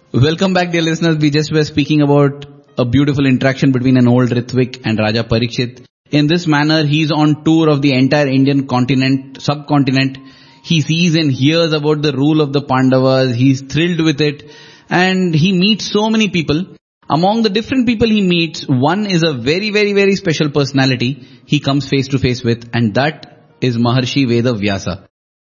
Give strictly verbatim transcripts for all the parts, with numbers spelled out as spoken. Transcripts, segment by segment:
Welcome back, dear listeners. We just were speaking about a beautiful interaction between an old Ritvik and Raja Parikshit. In this manner, he's on tour of the entire Indian continent, subcontinent. He sees and hears about the rule of the Pandavas. He's thrilled with it. And he meets so many people. Among the different people he meets, one is a very, very, very special personality he comes face to face with. And that is Maharshi Vedavyasa.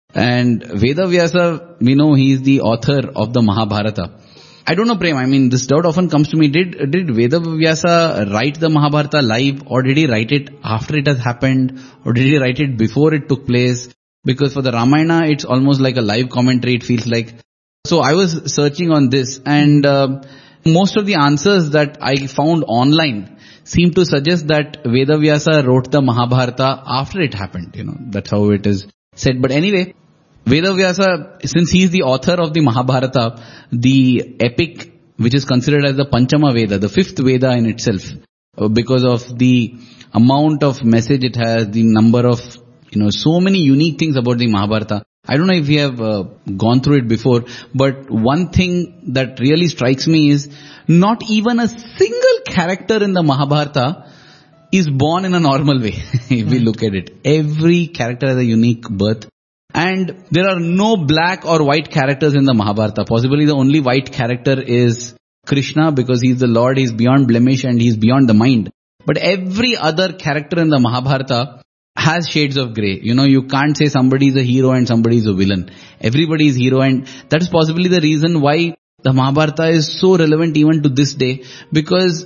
And Vedavyasa, we know he is the author of the Mahabharata. I don't know, Prem, I mean, this doubt often comes to me. Did did Vedavyasa write the Mahabharata live, or did he write it after it has happened, or did he write it before it took place? Because for the Ramayana, it's almost like a live commentary, it feels like. So I was searching on this, and uh, most of the answers that I found online seem to suggest that Vedavyasa wrote the Mahabharata after it happened. You know, that's how it is said. But anyway, Vedavyasa, since he is the author of the Mahabharata, the epic which is considered as the Panchama Veda, the fifth Veda in itself, because of the amount of message it has, the number of, you know, so many unique things about the Mahabharata. I don't know if we have uh, gone through it before, but one thing that really strikes me is not even a single character in the Mahabharata is born in a normal way. If we look at it, every character has a unique birth. And there are no black or white characters in the Mahabharata. Possibly the only white character is Krishna, because he's the Lord, he's beyond blemish and he's beyond the mind. But every other character in the Mahabharata has shades of grey. You know, you can't say somebody is a hero and somebody is a villain. Everybody is hero, and that is possibly the reason why the Mahabharata is so relevant even to this day. Because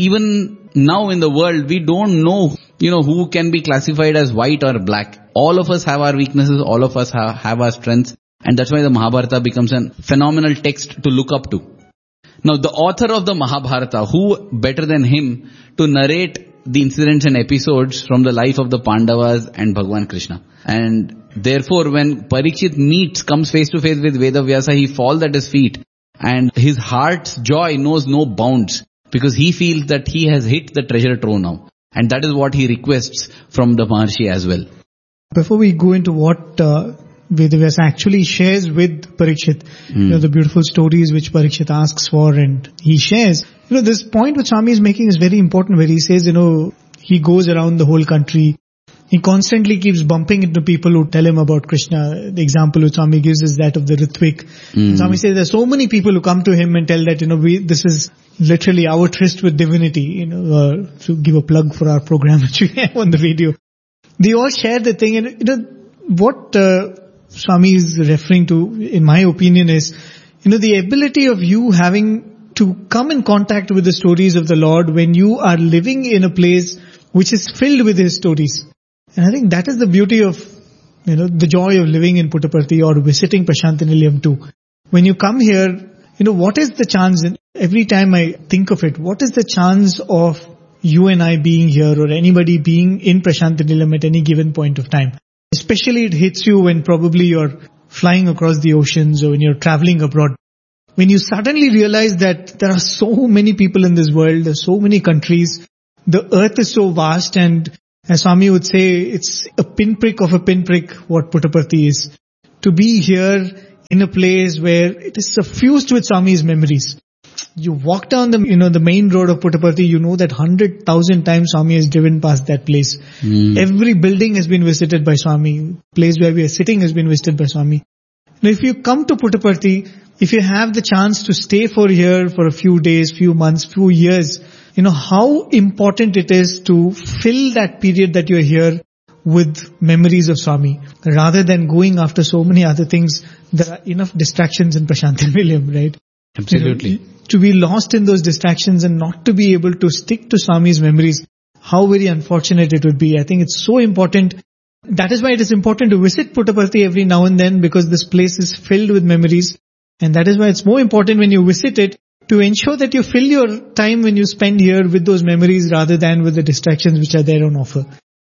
even now in the world, we don't know, you know, who can be classified as white or black. All of us have our weaknesses, all of us have, have our strengths, and that's why the Mahabharata becomes a phenomenal text to look up to. Now, the author of the Mahabharata, who better than him to narrate the incidents and episodes from the life of the Pandavas and Bhagwan Krishna. And therefore, when Parikshit meets, comes face to face with Vedavyasa, he falls at his feet, and his heart's joy knows no bounds, because he feels that he has hit the treasure trove now. And that is what he requests from the Maharshi as well. Before we go into what uh, Vedavyasa actually shares with Parikshit, mm. you know, the beautiful stories which Parikshit asks for and he shares, you know, this point which Swami is making is very important, where he says, you know, he goes around the whole country. He constantly keeps bumping into people who tell him about Krishna. The example which Swami gives is that of the Ritvik. Mm. Swami says there's so many people who come to him and tell that, you know, we, this is literally our tryst with divinity, you know, uh, to give a plug for our program which we have on the video. They all share the thing, and you know, what uh, Swami is referring to, in my opinion, is, you know, the ability of you having to come in contact with the stories of the Lord when you are living in a place which is filled with His stories. And I think that is the beauty of, you know, the joy of living in Puttaparthi or visiting Prasanthi Nilayam too. When you come here, you know, what is the chance, every time I think of it, what is the chance of you and I being here, or anybody being in Prasanthi Nilayam at any given point of time? Especially it hits you when probably you're flying across the oceans or when you're traveling abroad. When you suddenly realize that there are so many people in this world, there are so many countries, the earth is so vast, and as Swami would say, it's a pinprick of a pinprick what Puttaparthi is. To be here in a place where it is suffused with Swami's memories. You walk down the, you know, the main road of Puttaparthi, you know that hundred thousand times Swami has driven past that place. Mm. Every building has been visited by Swami. Place where we are sitting has been visited by Swami. Now, if you come to Puttaparthi, if you have the chance to stay for here for a few days, few months, few years, you know how important it is to fill that period that you're here with memories of Swami, rather than going after so many other things. There are enough distractions in Prasanthi Nilayam, right? Absolutely. You know, to be lost in those distractions and not to be able to stick to Swami's memories, how very unfortunate it would be. I think it's so important. That is why it is important to visit Puttaparthi every now and then, because this place is filled with memories. And that is why it's more important when you visit it to ensure that you fill your time when you spend here with those memories rather than with the distractions which are there on offer.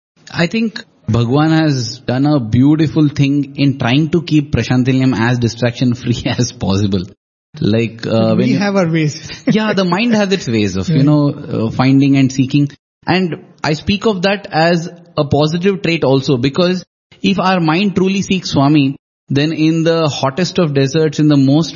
I think Bhagwan has done a beautiful thing in trying to keep Prasanthi Nilayam as distraction free as possible. Like uh, we when have our ways. Yeah, the mind has its ways of, you know, uh, finding and seeking. And I speak of that as a positive trait also, because if our mind truly seeks Swami, then in the hottest of deserts, in the most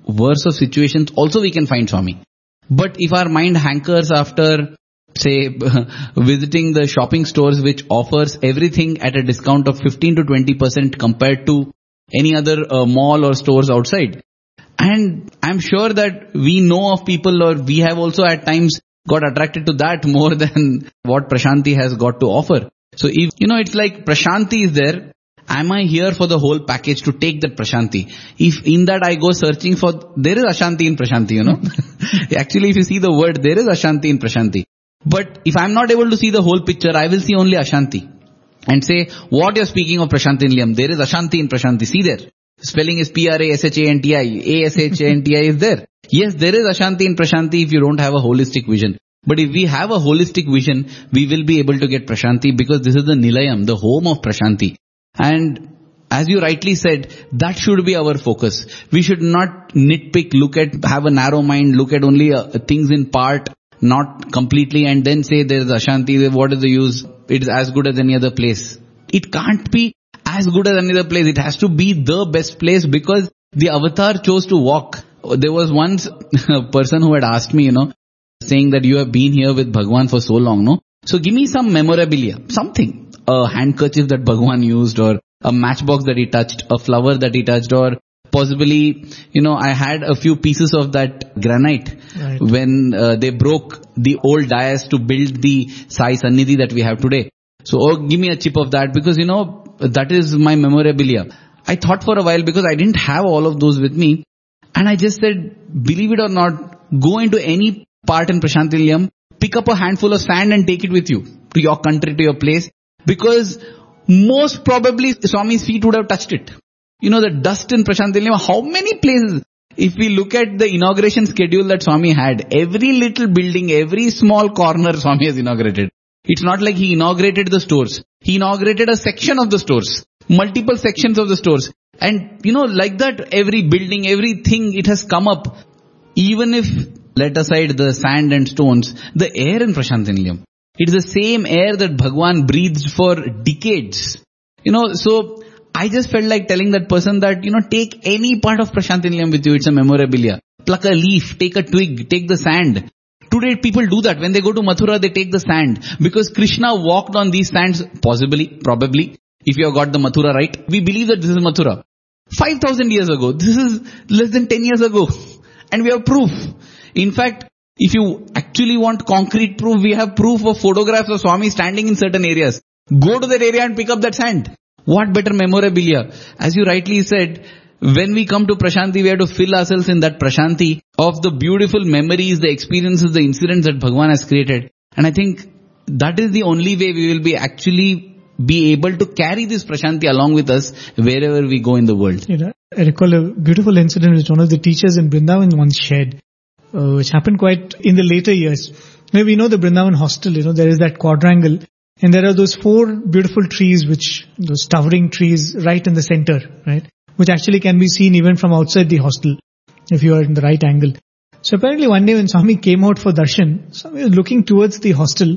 worst of situations, also we can find Swami. But if our mind hankers after, say, visiting the shopping stores which offers everything at a discount of fifteen to twenty percent compared to any other uh, mall or stores outside. And I'm sure that we know of people, or we have also at times got attracted to that more than what Prashanti has got to offer. So if, you know, it's like Prashanti is there, am I here for the whole package to take that Prashanti? If in that I go searching for, there is Ashanti in Prashanti, you know. Actually, if you see the word, there is Ashanti in Prashanti. But if I'm not able to see the whole picture, I will see only Ashanti. And say, what you're speaking of Prashanti Nilayam, there is Ashanti in Prashanti. See there. Spelling is P R A S H A N T I. A S H A N T I is there. Yes, there is Ashanti in Prashanti if you don't have a holistic vision. But if we have a holistic vision, we will be able to get Prashanti, because this is the Nilayam, the home of Prashanti. And as you rightly said, that should be our focus. We should not nitpick, look at, have a narrow mind, look at only uh, things in part, not completely, and then say there is Ashanti, what is the use? It is as good as any other place. It can't be as good as any other place. It has to be the best place, because the avatar chose to walk. There was once a person who had asked me, you know, saying that you have been here with Bhagwan for so long, no? So give me some memorabilia, something. A handkerchief that Bhagwan used, or a matchbox that he touched, a flower that he touched, or possibly, you know, I had a few pieces of that granite right. when uh, they broke the old dais to build the Sai Sannidhi that we have today. So, oh, give me a chip of that, because, you know, that is my memorabilia. I thought for a while, because I didn't have all of those with me, and I just said, believe it or not, go into any part in Prashanti Nilayam, pick up a handful of sand and take it with you to your country, to your place, because most probably Swami's feet would have touched it. You know, the dust in Prashanti Nilayam, how many places? If we look at the inauguration schedule that Swami had, every little building, every small corner Swami has inaugurated. It's not like he inaugurated the stores. He inaugurated a section of the stores, multiple sections of the stores. And, you know, like that, every building, everything, it has come up. Even if, let aside the sand and stones, the air in Prashanti Nilayam, it's the same air that Bhagwan breathed for decades. You know, so I just felt like telling that person that, you know, take any part of Prashanti Nilayam with you. It's a memorabilia. Pluck a leaf, take a twig, take the sand. Today people do that. When they go to Mathura, they take the sand. Because Krishna walked on these sands, possibly, probably, if you have got the Mathura right. We believe that this is Mathura. five thousand years ago. This is less than ten years ago. And we have proof. In fact, if you actually want concrete proof, we have proof of photographs of Swami standing in certain areas. Go to that area and pick up that sand. What better memorabilia? As you rightly said, when we come to Prashanti, we have to fill ourselves in that Prashanti of the beautiful memories, the experiences, the incidents that Bhagwan has created. And I think that is the only way we will be actually be able to carry this Prashanti along with us wherever we go in the world. You know, I recall a beautiful incident which one of the teachers in Vrindavan once shared, uh, which happened quite in the later years. Now we know the Vrindavan hostel, you know, there is that quadrangle. And there are those four beautiful trees, which, those towering trees right in the center, right? Which actually can be seen even from outside the hostel, if you are in the right angle. So apparently one day when Swami came out for darshan, Swami was looking towards the hostel.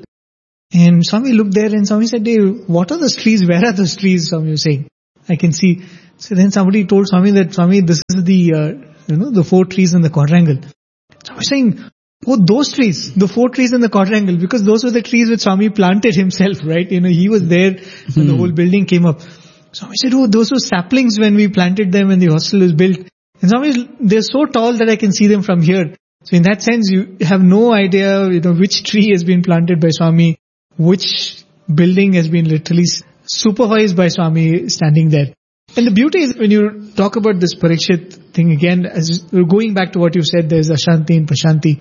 And Swami looked there and Swami said, hey, what are those trees? Where are those trees? Swami was saying, I can see. So then somebody told Swami that, Swami, this is the, uh, you know, the four trees in the quadrangle. Swami was saying, oh, those trees, the four trees in the quadrangle, because those were the trees which Swami planted himself, right? You know, he was there when the whole building came up. Swami said, oh, those were saplings when we planted them when the hostel was built. And Swami, they're so tall that I can see them from here. So in that sense, you have no idea, you know, which tree has been planted by Swami, which building has been literally supervised by Swami standing there. And the beauty is when you talk about this Parikshit thing again, as going back to what you said, there's Ashanti and Prashanti.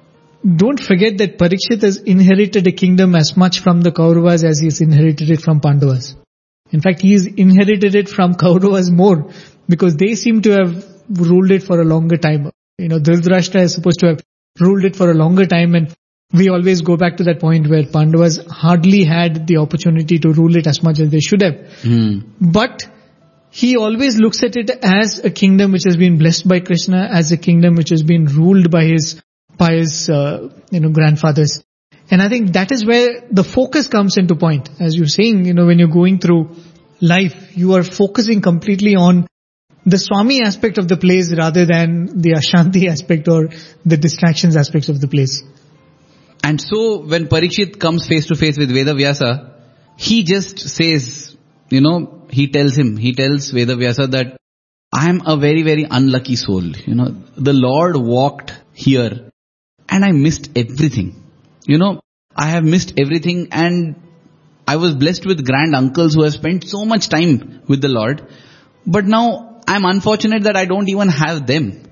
Don't forget that Parikshit has inherited a kingdom as much from the Kauravas as he has inherited it from Pandavas. In fact, he has inherited it from Kauravas more, because they seem to have ruled it for a longer time. You know, Dhritarashtra is supposed to have ruled it for a longer time, and we always go back to that point where Pandavas hardly had the opportunity to rule it as much as they should have. Mm. But he always looks at it as a kingdom which has been blessed by Krishna, as a kingdom which has been ruled by his, by his, uh, you know, grandfathers. And I think that is where the focus comes into point. As you're saying, you know, when you're going through life, you are focusing completely on the Swami aspect of the place rather than the Ashanti aspect or the distractions aspects of the place. And so when Parikshit comes face to face with Vedavyasa, he just says, you know, he tells him, he tells Vedavyasa that I am a very, very unlucky soul. You know, the Lord walked here and I missed everything. You know, I have missed everything, and I was blessed with grand uncles who have spent so much time with the Lord. But now I'm unfortunate that I don't even have them.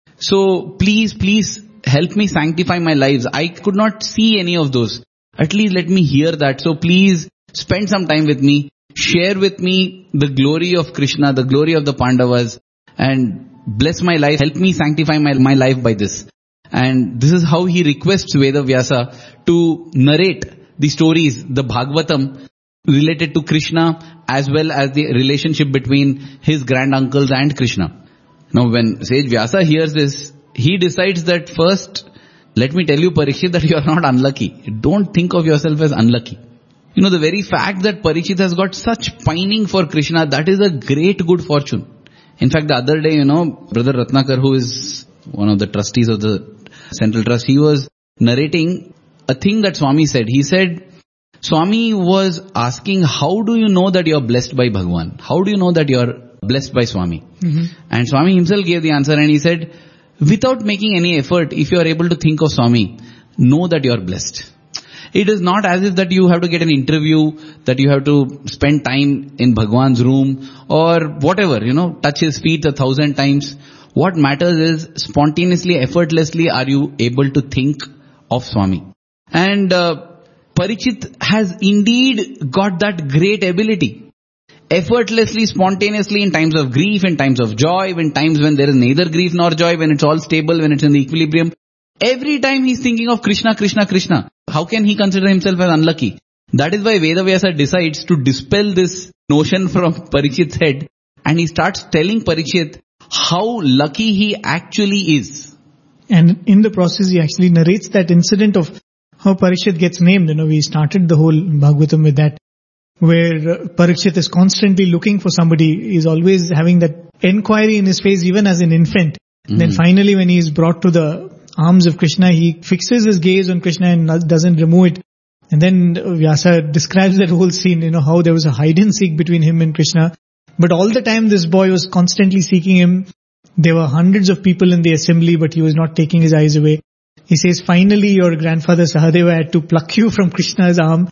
So please, please help me sanctify my lives. I could not see any of those. At least let me hear that. So please spend some time with me. Share with me the glory of Krishna, the glory of the Pandavas, and bless my life. Help me sanctify my, my life by this. And this is how he requests Vedavyasa to narrate the stories, the Bhagavatam, related to Krishna as well as the relationship between his granduncles and Krishna. Now when Sage Vyasa hears this, he decides that first, let me tell you, Parikshit, that you are not unlucky. Don't think of yourself as unlucky. You know, the very fact that Parikshit has got such pining for Krishna, that is a great good fortune. In fact, the other day, you know, Brother Ratnakar, who is one of the trustees of the Central Trust, he was narrating a thing that Swami said. He said, Swami was asking, how do you know that you are blessed by Bhagwan? How do you know that you are blessed by Swami? Mm-hmm. And Swami himself gave the answer, and he said, without making any effort, if you are able to think of Swami, know that you are blessed. It is not as if that you have to get an interview, that you have to spend time in Bhagwan's room or whatever, you know, touch his feet a thousand times. What matters is spontaneously, effortlessly are you able to think of Swami. And uh, Parikshit has indeed got that great ability. Effortlessly, spontaneously, in times of grief, in times of joy, in times when there is neither grief nor joy, when it's all stable, when it's in the equilibrium. Every time he's thinking of Krishna, Krishna, Krishna. How can he consider himself as unlucky? That is why Vedavyasa decides to dispel this notion from Parikshit's head, and he starts telling Parikshit how lucky he actually is. And in the process, he actually narrates that incident of how Parikshit gets named. You know, we started the whole Bhagavatam with that, where Parikshit is constantly looking for somebody. He's always having that enquiry in his face, even as an infant. Mm-hmm. Then finally, when he is brought to the arms of Krishna, he fixes his gaze on Krishna and doesn't remove it. And then Vyasa describes that whole scene, you know, how there was a hide and seek between him and Krishna. But all the time this boy was constantly seeking him. There were hundreds of people in the assembly, but he was not taking his eyes away. He says, finally your grandfather Sahadeva had to pluck you from Krishna's arm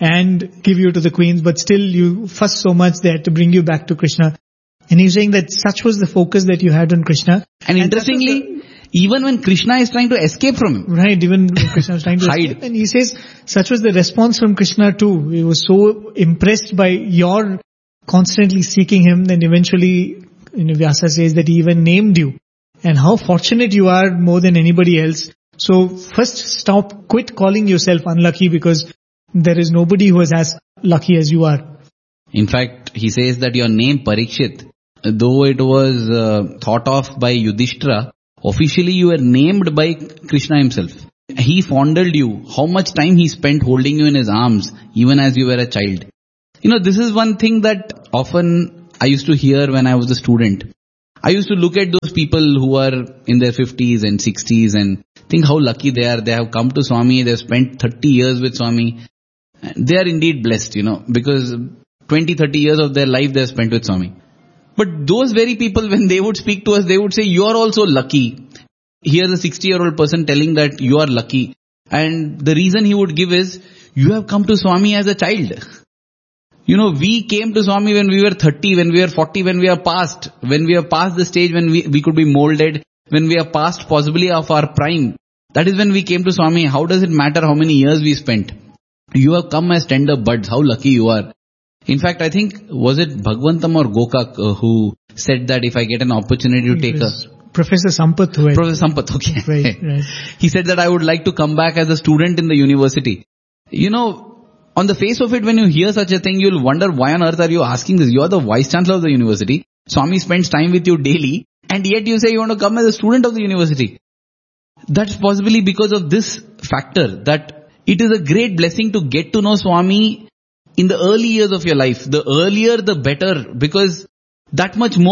and give you to the queens, but still you fussed so much they had to bring you back to Krishna. And he's saying that such was the focus that you had on Krishna. And, and interestingly, the, even when Krishna is trying to escape from him. Right, even when Krishna was trying to hide. escape. And he says, such was the response from Krishna too. He was so impressed by your constantly seeking him, then eventually, you know, Vyasa says that he even named you. And how fortunate you are more than anybody else. So first stop, quit calling yourself unlucky, because there is nobody who is as lucky as you are. In fact, he says that your name Parikshit, though it was uh, thought of by Yudhishthira, officially you were named by Krishna himself. He fondled you. How much time he spent holding you in his arms, even as you were a child. You know, this is one thing that often I used to hear when I was a student. I used to look at those people who are in their fifties and sixties and think how lucky they are. They have come to Swami, they have spent thirty years with Swami. They are indeed blessed, you know, because twenty, thirty years of their life they have spent with Swami. But those very people, when they would speak to us, they would say, you are also lucky. Here's a sixty-year-old person telling that you are lucky. And the reason he would give is, you have come to Swami as a child. You know, we came to Swami when we were thirty, when we were forty, when we are past, when we are past the stage when we, we could be molded, when we are past possibly of our prime. That is when we came to Swami. How does it matter how many years we spent? You have come as tender buds. How lucky you are. In fact, I think, was it Bhagwantam or Gokak uh, who said that if I get an opportunity to take a... Professor Sampath. Who Professor Sampath, okay. Right, right. He said that I would like to come back as a student in the university. You know, on the face of it, when you hear such a thing, you'll wonder why on earth are you asking this? You're the vice chancellor of the university. Swami spends time with you daily, and yet you say you want to come as a student of the university. That's possibly because of this factor, that it is a great blessing to get to know Swami in the early years of your life. The earlier, the better, because that much more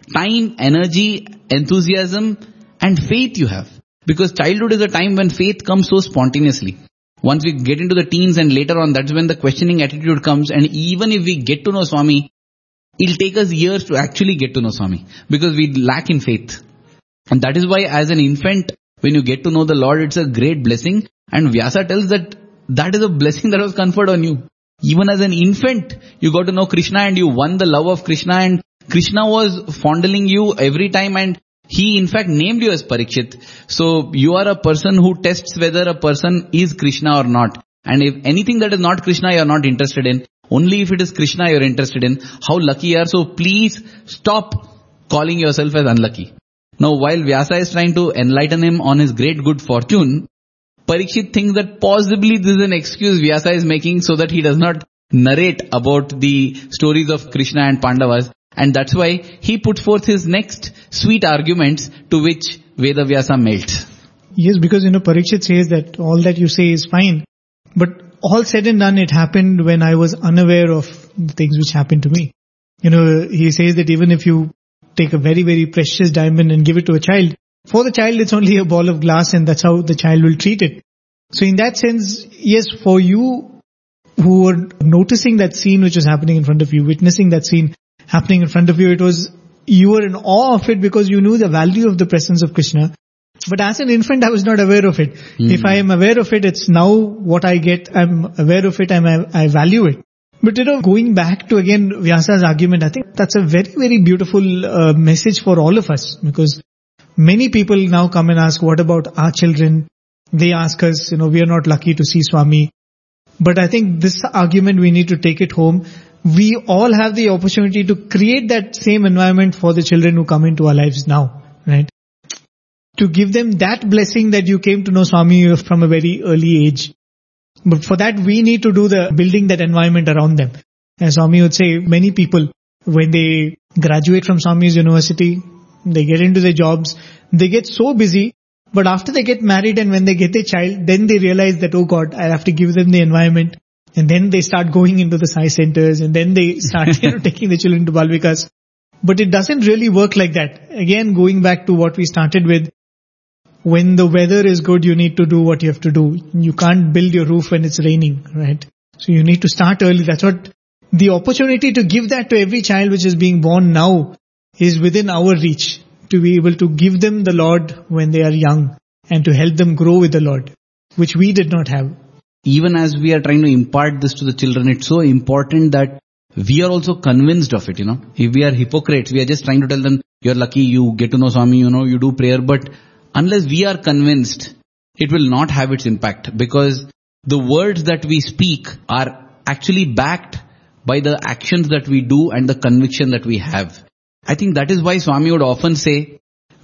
time, energy, enthusiasm and faith you have. Because childhood is a time when faith comes so spontaneously. Once we get into the teens and later on, that's when the questioning attitude comes. And even if we get to know Swami, it'll take us years to actually get to know Swami. Because we lack in faith. And that is why as an infant, when you get to know the Lord, it's a great blessing. And Vyasa tells that that is a blessing that was conferred on you. Even as an infant, you got to know Krishna and you won the love of Krishna, and Krishna was fondling you every time, and he in fact named you as Parikshit. So you are a person who tests whether a person is Krishna or not. And if anything that is not Krishna you are not interested in, only if it is Krishna you are interested in. How lucky you are. So please stop calling yourself as unlucky. Now while Vyasa is trying to enlighten him on his great good fortune, Parikshit thinks that possibly this is an excuse Vyasa is making so that he does not narrate about the stories of Krishna and Pandavas. And that's why he put forth his next sweet arguments, to which Veda Vyasa melts. Yes, because, you know, Parikshit says that all that you say is fine. But all said and done, it happened when I was unaware of the things which happened to me. You know, he says that even if you take a very, very precious diamond and give it to a child, for the child it's only a ball of glass, and that's how the child will treat it. So in that sense, yes, for you who were noticing that scene which was happening in front of you, witnessing that scene happening in front of you, it was, you were in awe of it because you knew the value of the presence of Krishna. But as an infant, I was not aware of it. Mm. If I am aware of it, it's now what I get. I'm aware of it. I'm, I value it. But, you know, going back to again Vyasa's argument, I think that's a very, very beautiful uh, message for all of us, because many people now come and ask, what about our children? They ask us, you know, we are not lucky to see Swami. But I think this argument, we need to take it home. We all have the opportunity to create that same environment for the children who come into our lives now, right? To give them that blessing that you came to know Swami from a very early age. But for that, we need to do the building that environment around them. As Swami would say, many people, when they graduate from Swami's university, they get into their jobs, they get so busy, but after they get married and when they get a child, then they realize that, oh God, I have to give them the environment. And then they start going into the Sai centers, and then they start, you know, taking the children to Balvikas. But it doesn't really work like that. Again, going back to what we started with, when the weather is good, you need to do what you have to do. You can't build your roof when it's raining, right? So you need to start early. That's what the opportunity to give that to every child which is being born now is within our reach, to be able to give them the Lord when they are young and to help them grow with the Lord, which we did not have. Even as we are trying to impart this to the children, it's so important that we are also convinced of it, you know. If we are hypocrites, we are just trying to tell them, you're lucky, you get to know Swami, you know, you do prayer. But unless we are convinced, it will not have its impact, because the words that we speak are actually backed by the actions that we do and the conviction that we have. I think that is why Swami would often say,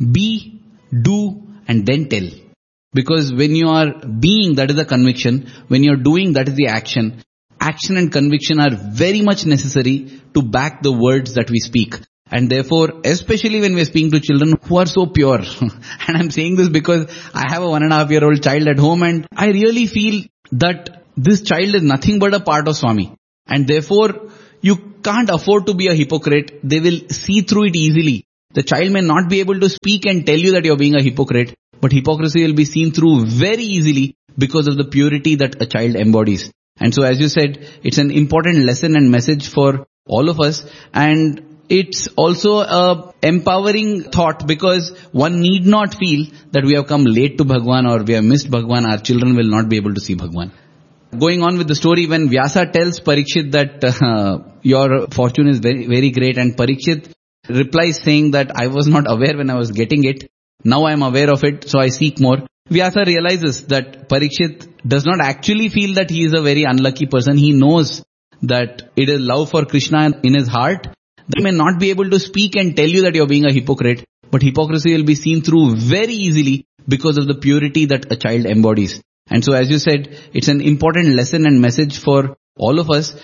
be, do, and then tell. Because when you are being, that is the conviction. When you are doing, that is the action. Action and conviction are very much necessary to back the words that we speak. And therefore, especially when we are speaking to children who are so pure. And I'm saying this because I have a one and a half year old child at home, and I really feel that this child is nothing but a part of Swami. And therefore, you can't afford to be a hypocrite. They will see through it easily. The child may not be able to speak and tell you that you're being a hypocrite, but hypocrisy will be seen through very easily because of the purity that a child embodies. And so, as you said, it's an important lesson and message for all of us. And it's also a empowering thought, because one need not feel that we have come late to Bhagwan or we have missed Bhagwan. Our children will not be able to see Bhagwan. Going on with the story, when Vyasa tells Parikshit that uh, your fortune is very, very great, and Parikshit replies saying that I was not aware when I was getting it. Now I am aware of it, so I seek more. Vyasa realizes that Parikshit does not actually feel that he is a very unlucky person. He knows that it is love for Krishna in his heart. They may not be able to speak and tell you that you're being a hypocrite, but hypocrisy will be seen through very easily because of the purity that a child embodies. And so, as you said, it's an important lesson and message for all of us.